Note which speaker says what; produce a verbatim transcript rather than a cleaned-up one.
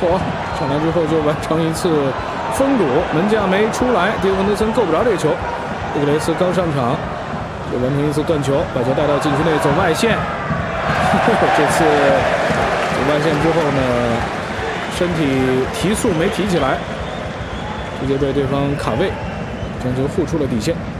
Speaker 1: 火，上来之后就完成一次封堵，门将没出来，迪文德森够不着这个球。布格雷斯刚上场就完成一次断球，把球带到禁区内走外线。这次走外线之后呢，身体提速没提起来，直接被对方卡位，将球护出了底线。